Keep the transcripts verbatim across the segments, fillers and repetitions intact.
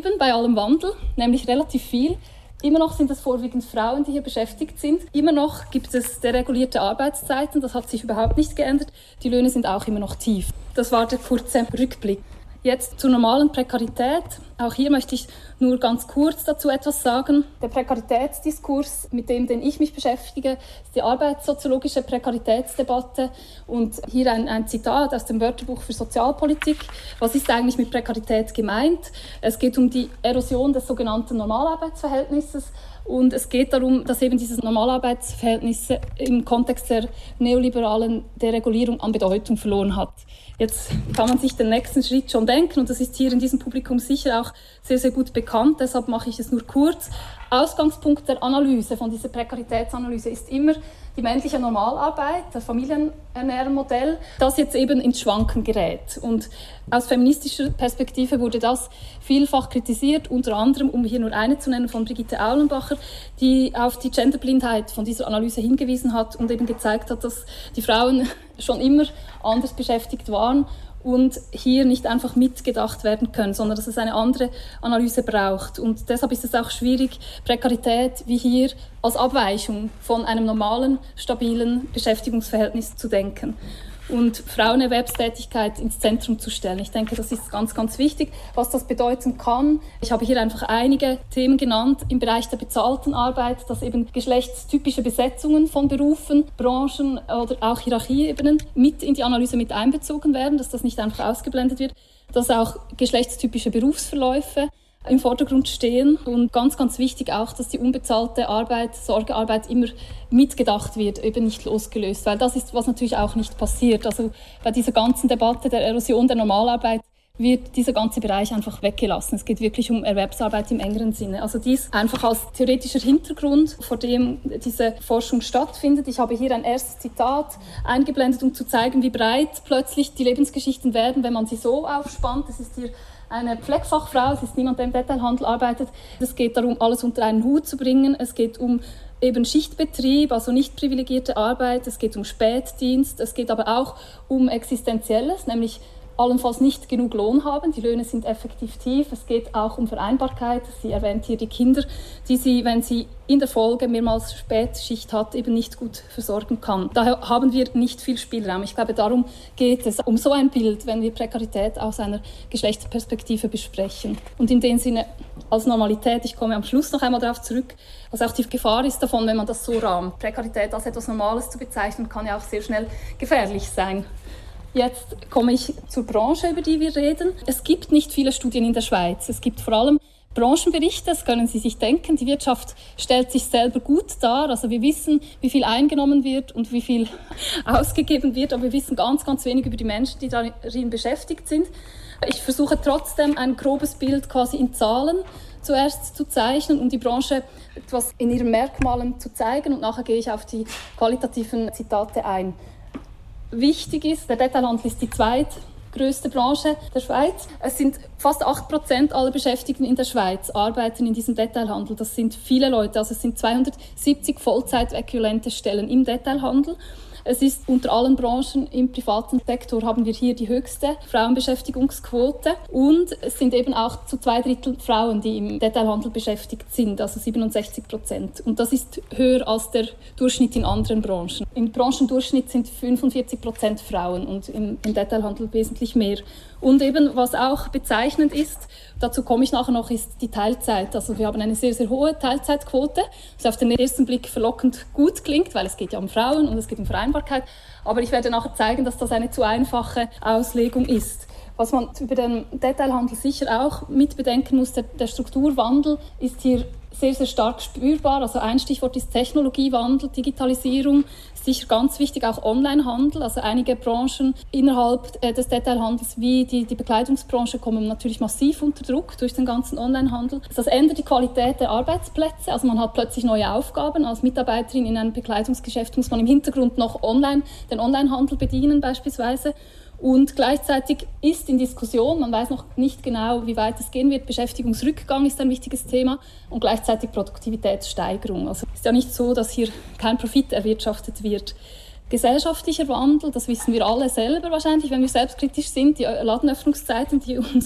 geblieben bei allem Wandel, nämlich relativ viel. Immer noch sind es vorwiegend Frauen, die hier beschäftigt sind. Immer noch gibt es deregulierte Arbeitszeiten, das hat sich überhaupt nicht geändert. Die Löhne sind auch immer noch tief. Das war der kurze Rückblick. Jetzt zur normalen Prekarität. Auch hier möchte ich nur ganz kurz dazu etwas sagen. Der Prekaritätsdiskurs, mit dem den ich mich beschäftige, ist die arbeitssoziologische Prekaritätsdebatte. Und hier ein, ein Zitat aus dem Wörterbuch für Sozialpolitik. Was ist eigentlich mit Prekarität gemeint? Es geht um die Erosion des sogenannten Normalarbeitsverhältnisses. Und es geht darum, dass eben dieses Normalarbeitsverhältnis im Kontext der neoliberalen Deregulierung an Bedeutung verloren hat. Jetzt kann man sich den nächsten Schritt schon denken, und das ist hier in diesem Publikum sicher auch sehr, sehr gut bekannt, deshalb mache ich es nur kurz. Ausgangspunkt der Analyse, von dieser Prekaritätsanalyse, ist immer die männliche Normalarbeit, das Familienernährermodell, das jetzt eben ins Schwanken gerät. Und aus feministischer Perspektive wurde das vielfach kritisiert, unter anderem, um hier nur eine zu nennen, von Brigitte Aulenbacher, die auf die Genderblindheit von dieser Analyse hingewiesen hat und eben gezeigt hat, dass die Frauen schon immer anders beschäftigt waren und hier nicht einfach mitgedacht werden können, sondern dass es eine andere Analyse braucht. Und deshalb ist es auch schwierig, Prekarität wie hier als Abweichung von einem normalen, stabilen Beschäftigungsverhältnis zu denken und Frauenerwerbstätigkeit ins Zentrum zu stellen. Ich denke, das ist ganz, ganz wichtig, was das bedeuten kann. Ich habe hier einfach einige Themen genannt im Bereich der bezahlten Arbeit, dass eben geschlechtstypische Besetzungen von Berufen, Branchen oder auch Hierarchieebenen mit in die Analyse mit einbezogen werden, dass das nicht einfach ausgeblendet wird, dass auch geschlechtstypische Berufsverläufe im Vordergrund stehen und ganz, ganz wichtig auch, dass die unbezahlte Arbeit, Sorgearbeit immer mitgedacht wird, eben nicht losgelöst, weil das ist, was natürlich auch nicht passiert. Also bei dieser ganzen Debatte der Erosion der Normalarbeit wird dieser ganze Bereich einfach weggelassen. Es geht wirklich um Erwerbsarbeit im engeren Sinne. Also dies einfach als theoretischer Hintergrund, vor dem diese Forschung stattfindet. Ich habe hier ein erstes Zitat eingeblendet, um zu zeigen, wie breit plötzlich die Lebensgeschichten werden, wenn man sie so aufspannt. Das ist hier eine Pflegefachfrau, es ist niemand, der im Detailhandel arbeitet. Es geht darum, alles unter einen Hut zu bringen. Es geht um eben Schichtbetrieb, also nicht privilegierte Arbeit. Es geht um Spätdienst. Es geht aber auch um Existenzielles, nämlich allenfalls nicht genug Lohn haben. Die Löhne sind effektiv tief. Es geht auch um Vereinbarkeit. Sie erwähnt hier die Kinder, die sie, wenn sie in der Folge mehrmals Spätschicht hat, eben nicht gut versorgen kann. Daher haben wir nicht viel Spielraum. Ich glaube, darum geht es um so ein Bild, wenn wir Prekarität aus einer Geschlechterperspektive besprechen. Und in dem Sinne als Normalität, ich komme am Schluss noch einmal darauf zurück, was auch die Gefahr ist davon, wenn man das so rahmt. Prekarität als etwas Normales zu bezeichnen, kann ja auch sehr schnell gefährlich sein. Jetzt komme ich zur Branche, über die wir reden. Es gibt nicht viele Studien in der Schweiz. Es gibt vor allem Branchenberichte, das können Sie sich denken. Die Wirtschaft stellt sich selber gut dar. Also wir wissen, wie viel eingenommen wird und wie viel ausgegeben wird, aber wir wissen ganz, ganz wenig über die Menschen, die darin beschäftigt sind. Ich versuche trotzdem ein grobes Bild quasi in Zahlen zuerst zu zeichnen, um die Branche etwas in ihren Merkmalen zu zeigen, und nachher gehe ich auf die qualitativen Zitate ein. Wichtig ist, der Detailhandel ist die zweitgrößte Branche der Schweiz. Es sind fast acht Prozent aller Beschäftigten in der Schweiz arbeiten in diesem Detailhandel. Das sind viele Leute, also es sind zweihundertsiebzig Vollzeit-äquivalente Stellen im Detailhandel. Es ist unter allen Branchen im privaten Sektor haben wir hier die höchste Frauenbeschäftigungsquote, und es sind eben auch zu zwei Drittel Frauen, die im Detailhandel beschäftigt sind, also siebenundsechzig Prozent. Und das ist höher als der Durchschnitt in anderen Branchen. Im Branchendurchschnitt sind fünfundvierzig Prozent Frauen und im, im Detailhandel wesentlich mehr. Und eben, was auch bezeichnend ist, dazu komme ich nachher noch, ist die Teilzeit. Also wir haben eine sehr, sehr hohe Teilzeitquote, was auf den ersten Blick verlockend gut klingt, weil es geht ja um Frauen und es geht um Vereinbarkeit. Aber ich werde nachher zeigen, dass das eine zu einfache Auslegung ist. Was man über den Detailhandel sicher auch mit bedenken muss, der, der Strukturwandel ist hier sehr, sehr stark spürbar. Also ein Stichwort ist Technologiewandel, Digitalisierung, sicher ganz wichtig, auch Onlinehandel. Also einige Branchen innerhalb des Detailhandels, wie die, die Bekleidungsbranche, kommen natürlich massiv unter Druck durch den ganzen Onlinehandel. Das ändert die Qualität der Arbeitsplätze. Also man hat plötzlich neue Aufgaben. Als Mitarbeiterin in einem Bekleidungsgeschäft muss man im Hintergrund noch online, den Onlinehandel bedienen beispielsweise. Und gleichzeitig ist in Diskussion, man weiß noch nicht genau, wie weit es gehen wird, Beschäftigungsrückgang ist ein wichtiges Thema und gleichzeitig Produktivitätssteigerung. Also es ist ja nicht so, dass hier kein Profit erwirtschaftet wird. Gesellschaftlicher Wandel, das wissen wir alle selber wahrscheinlich, wenn wir selbstkritisch sind, die Ladenöffnungszeiten, die uns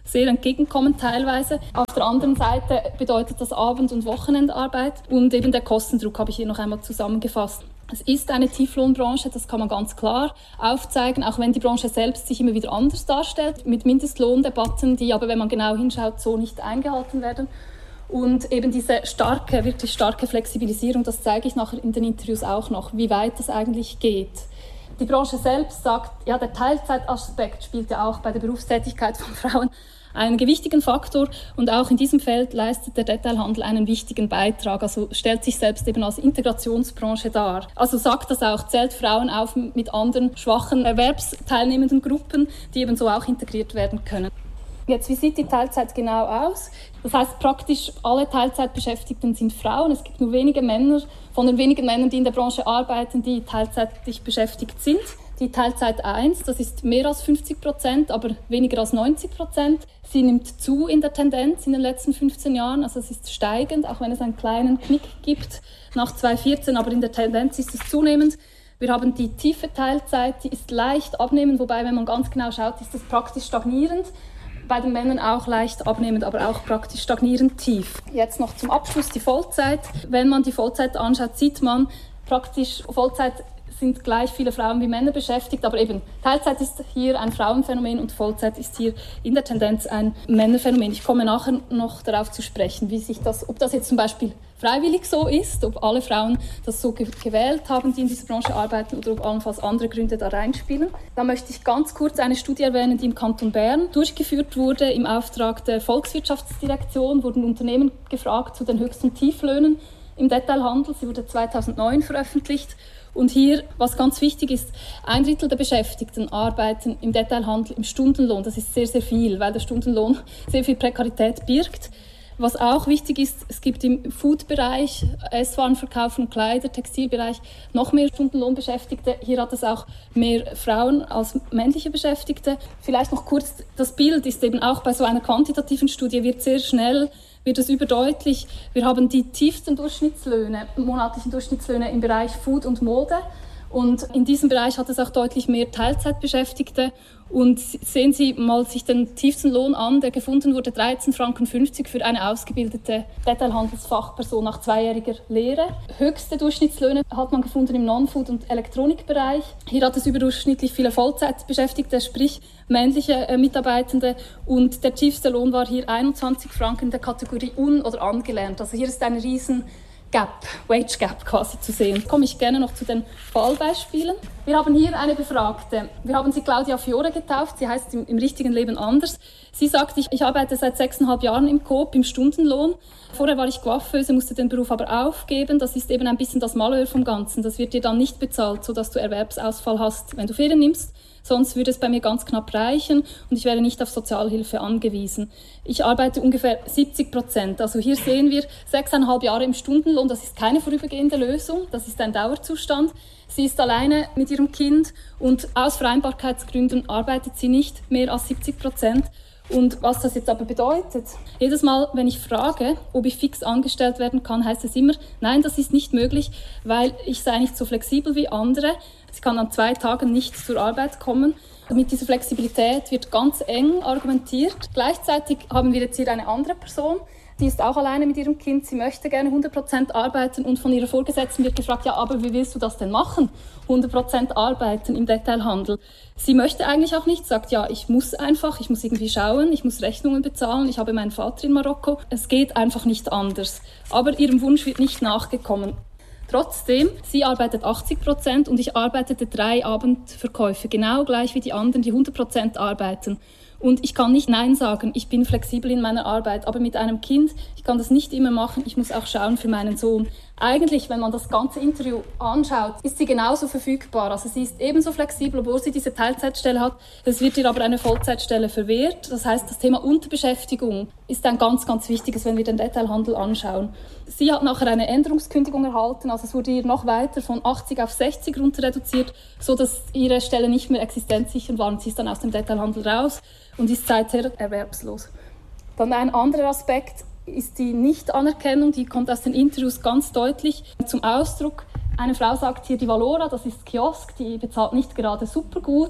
sehr entgegenkommen teilweise. Auf der anderen Seite bedeutet das Abend- und Wochenendarbeit und eben der Kostendruck habe ich hier noch einmal zusammengefasst. Es ist eine Tieflohnbranche, das kann man ganz klar aufzeigen, auch wenn die Branche selbst sich immer wieder anders darstellt, mit Mindestlohndebatten, die aber, wenn man genau hinschaut, so nicht eingehalten werden. Und eben diese starke, wirklich starke Flexibilisierung, das zeige ich nachher in den Interviews auch noch, wie weit das eigentlich geht. Die Branche selbst sagt, ja, der Teilzeitaspekt spielt ja auch bei der Berufstätigkeit von Frauen einen gewichtigen Faktor und auch in diesem Feld leistet der Detailhandel einen wichtigen Beitrag, also stellt sich selbst eben als Integrationsbranche dar. Also sagt das auch, zählt Frauen auf mit anderen schwachen erwerbsteilnehmenden Gruppen, die eben so auch integriert werden können. Jetzt, wie sieht die Teilzeit genau aus? Das heißt, praktisch alle Teilzeitbeschäftigten sind Frauen. Es gibt nur wenige Männer, von den wenigen Männern, die in der Branche arbeiten, die teilzeitlich beschäftigt sind. Die Teilzeit eins, das ist mehr als fünfzig Prozent, aber weniger als neunzig Prozent. Sie nimmt zu in der Tendenz in den letzten fünfzehn Jahren. Also es ist steigend, auch wenn es einen kleinen Knick gibt nach zweitausendvierzehn, aber in der Tendenz ist es zunehmend. Wir haben die tiefe Teilzeit, die ist leicht abnehmend, wobei, wenn man ganz genau schaut, ist das praktisch stagnierend. Bei den Männern auch leicht abnehmend, aber auch praktisch stagnierend tief. Jetzt noch zum Abschluss die Vollzeit. Wenn man die Vollzeit anschaut, sieht man praktisch, Vollzeit sind gleich viele Frauen wie Männer beschäftigt, aber eben Teilzeit ist hier ein Frauenphänomen und Vollzeit ist hier in der Tendenz ein Männerphänomen. Ich komme nachher noch darauf zu sprechen, wie sich das, ob das jetzt zum Beispiel freiwillig so ist, ob alle Frauen das so gewählt haben, die in dieser Branche arbeiten, oder ob allenfalls andere Gründe da reinspielen. Da möchte ich ganz kurz eine Studie erwähnen, die im Kanton Bern durchgeführt wurde. Im Auftrag der Volkswirtschaftsdirektion wurden Unternehmen gefragt zu den Höchst- und Tieflöhnen im Detailhandel. Sie wurde zweitausendneun veröffentlicht. Und hier, was ganz wichtig ist, ein Drittel der Beschäftigten arbeiten im Detailhandel im Stundenlohn. Das ist sehr, sehr viel, weil der Stundenlohn sehr viel Prekarität birgt. Was auch wichtig ist, es gibt im Food-Bereich, Esswarenverkauf und Kleider, Textilbereich noch mehr Stundenlohnbeschäftigte. Hier hat es auch mehr Frauen als männliche Beschäftigte. Vielleicht noch kurz, das Bild ist eben auch bei so einer quantitativen Studie, wird sehr schnell, wird es überdeutlich. Wir haben die tiefsten Durchschnittslöhne, monatlichen Durchschnittslöhne im Bereich Food und Mode. Und in diesem Bereich hat es auch deutlich mehr Teilzeitbeschäftigte. Und sehen Sie mal sich den tiefsten Lohn an, der gefunden wurde, dreizehn Franken fünfzig für eine ausgebildete Detailhandelsfachperson nach zweijähriger Lehre. Höchste Durchschnittslöhne hat man gefunden im Non-Food- und Elektronikbereich. Hier hat es überdurchschnittlich viele Vollzeitbeschäftigte, sprich männliche äh, Mitarbeitende. Und der tiefste Lohn war hier einundzwanzig Franken in der Kategorie un- oder angelernt. Also hier ist eine riesen Gap, Wage Gap quasi zu sehen. Komme ich gerne noch zu den Fallbeispielen. Wir haben hier eine Befragte. Wir haben sie Claudia Fiore getauft. Sie heißt im, im richtigen Leben anders. Sie sagt, ich, ich arbeite seit sechseinhalb Jahren im Coop, im Stundenlohn. Vorher war ich Coiffeuse, musste den Beruf aber aufgeben. Das ist eben ein bisschen das Malheur vom Ganzen. Das wird dir dann nicht bezahlt, sodass du Erwerbsausfall hast, wenn du Ferien nimmst. Sonst würde es bei mir ganz knapp reichen und ich wäre nicht auf Sozialhilfe angewiesen. Ich arbeite ungefähr siebzig Prozent. Also hier sehen wir sechseinhalb Jahre im Stundenlohn. Das ist keine vorübergehende Lösung, das ist ein Dauerzustand. Sie ist alleine mit ihrem Kind und aus Vereinbarkeitsgründen arbeitet sie nicht mehr als siebzig Prozent. Und was das jetzt aber bedeutet, jedes Mal, wenn ich frage, ob ich fix angestellt werden kann, heißt es immer, nein, das ist nicht möglich, weil ich sei nicht so flexibel wie andere. Sie kann an zwei Tagen nicht zur Arbeit kommen. Mit dieser Flexibilität wird ganz eng argumentiert. Gleichzeitig haben wir jetzt hier eine andere Person, die ist auch alleine mit ihrem Kind. Sie möchte gerne hundert Prozent arbeiten und von ihrer Vorgesetzten wird gefragt, ja, aber wie willst du das denn machen? hundert Prozent arbeiten im Detailhandel. Sie möchte eigentlich auch nicht, sagt, ja, ich muss einfach, ich muss irgendwie schauen, ich muss Rechnungen bezahlen, ich habe meinen Vater in Marokko. Es geht einfach nicht anders. Aber ihrem Wunsch wird nicht nachgekommen. Trotzdem, sie arbeitet achtzig Prozent und ich arbeitete drei Abendverkäufe, genau gleich wie die anderen, die hundert Prozent arbeiten. Und ich kann nicht Nein sagen, ich bin flexibel in meiner Arbeit, aber mit einem Kind, ich kann das nicht immer machen, ich muss auch schauen für meinen Sohn. Eigentlich, wenn man das ganze Interview anschaut, ist sie genauso verfügbar. Also sie ist ebenso flexibel, obwohl sie diese Teilzeitstelle hat. Es wird ihr aber eine Vollzeitstelle verwehrt. Das heißt, das Thema Unterbeschäftigung ist ein ganz, ganz wichtiges, wenn wir den Detailhandel anschauen. Sie hat nachher eine Änderungskündigung erhalten, also es wurde ihr noch weiter von achtzig auf sechzig runter reduziert, sodass ihre Stelle nicht mehr existenzsichernd war und sie ist dann aus dem Detailhandel raus und ist seither erwerbslos. Dann ein anderer Aspekt ist die Nichtanerkennung, die kommt aus den Interviews ganz deutlich zum Ausdruck. Eine Frau sagt hier, die Valora, das ist Kiosk, die bezahlt nicht gerade super gut.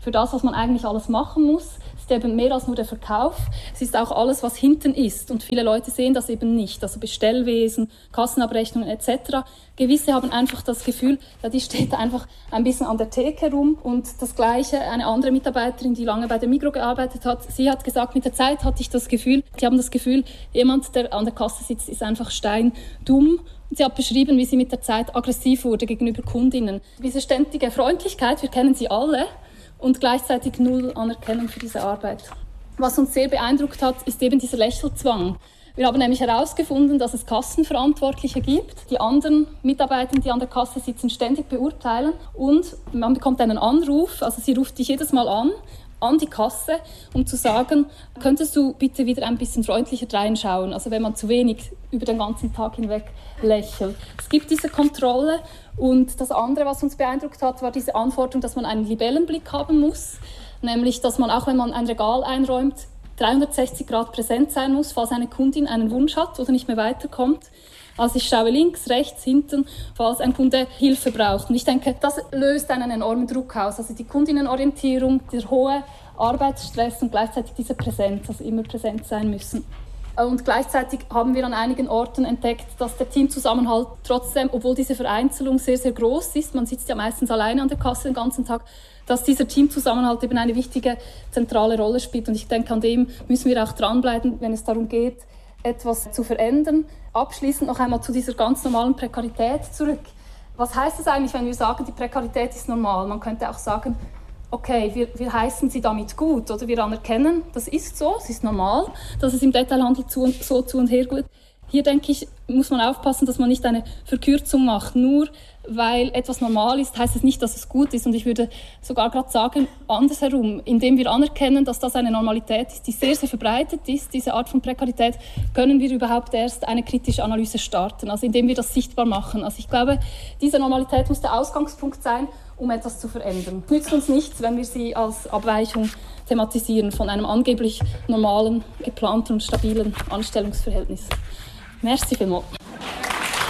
für das, was man eigentlich alles machen muss. Es ist eben mehr als nur der Verkauf. Es ist auch alles, was hinten ist. Und viele Leute sehen das eben nicht. Also Bestellwesen, Kassenabrechnungen et cetera. Gewisse haben einfach das Gefühl, ja, die steht einfach ein bisschen an der Theke rum. Und das Gleiche, eine andere Mitarbeiterin, die lange bei der Migros gearbeitet hat, sie hat gesagt, mit der Zeit hatte ich das Gefühl, die haben das Gefühl, jemand, der an der Kasse sitzt, ist einfach steindumm. Und sie hat beschrieben, wie sie mit der Zeit aggressiv wurde gegenüber Kundinnen. Diese ständige Freundlichkeit, wir kennen sie alle, und gleichzeitig null Anerkennung für diese Arbeit. Was uns sehr beeindruckt hat, ist eben dieser Lächelzwang. Wir haben nämlich herausgefunden, dass es Kassenverantwortliche gibt, die anderen Mitarbeiter, die an der Kasse sitzen, ständig beurteilen. Und man bekommt einen Anruf, also sie ruft dich jedes Mal an, an die Kasse, um zu sagen, könntest du bitte wieder ein bisschen freundlicher reinschauen, also wenn man zu wenig über den ganzen Tag hinweg lächelt. Es gibt diese Kontrolle, und das andere, was uns beeindruckt hat, war diese Anforderung, dass man einen Libellenblick haben muss, nämlich, dass man auch, wenn man ein Regal einräumt, dreihundertsechzig Grad präsent sein muss, falls eine Kundin einen Wunsch hat oder nicht mehr weiterkommt. Also ich schaue links, rechts, hinten, falls ein Kunde Hilfe braucht. Und ich denke, das löst einen enormen Druck aus. Also die Kundinnenorientierung, der hohe Arbeitsstress und gleichzeitig diese Präsenz, also immer präsent sein müssen. Und gleichzeitig haben wir an einigen Orten entdeckt, dass der Teamzusammenhalt trotzdem, obwohl diese Vereinzelung sehr, sehr groß ist, man sitzt ja meistens alleine an der Kasse den ganzen Tag, dass dieser Teamzusammenhalt eben eine wichtige, zentrale Rolle spielt. Und ich denke, an dem müssen wir auch dranbleiben, wenn es darum geht, etwas zu verändern. Abschließend noch einmal zu dieser ganz normalen Prekarität zurück. Was heißt es eigentlich, wenn wir sagen, die Prekarität ist normal? Man könnte auch sagen, okay, wir, wir heißen sie damit gut, oder wir anerkennen, das ist so, es ist normal, dass es im Detailhandel zu und, so zu und her geht. Hier, denke ich, muss man aufpassen, dass man nicht eine Verkürzung macht. Nur weil etwas normal ist, heißt es nicht, dass es gut ist. Und ich würde sogar gerade sagen, andersherum, indem wir anerkennen, dass das eine Normalität ist, die sehr, sehr verbreitet ist, diese Art von Prekarität, können wir überhaupt erst eine kritische Analyse starten, also indem wir das sichtbar machen. Also ich glaube, diese Normalität muss der Ausgangspunkt sein, um etwas zu verändern. Es nützt uns nichts, wenn wir sie als Abweichung thematisieren von einem angeblich normalen, geplanten und stabilen Anstellungsverhältnis. Merci vielmals.